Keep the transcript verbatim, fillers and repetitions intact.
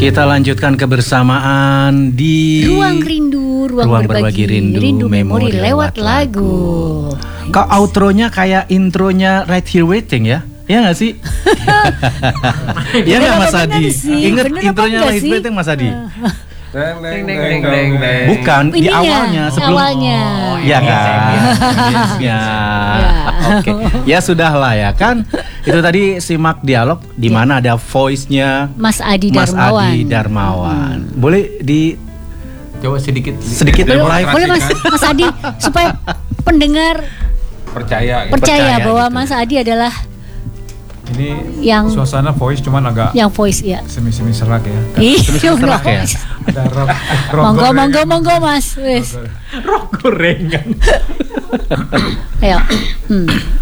Kita lanjutkan kebersamaan di Ruang Rindu, Ruang, Ruang Berbagi, Berbagi Rindu, Rindu Memori Memori lewat lewat lagu. Kok outronya kayak intronya Right Here Waiting ya? Ya nggak sih? Iya nggak Mas Adi? Ingat intronya Right Here Waiting Mas Adi? Deng, deng, deng, deng, deng. Bukan, di Ininya, awalnya sebelum awalnya. Oh, ya kan. Ya. Oke. Ya sudahlah ya kan. Itu tadi simak dialog di mana ada voice-nya Mas Adi Mas Darmawan. Adi Darmawan. Boleh di Coba sedikit sedikit Boleh, live. boleh Mas, Mas Adi supaya pendengar percaya. gitu. percaya, Percaya bahwa gitu. Mas Adi adalah Ini yang suasana voice cuman agak yang voice ya. semi-semi serak ya. Ih, serak ya? Ada rock, rock Monggo, gorengan. monggo, monggo Mas. Wis. Rok gorengan. Ayo. Hmm.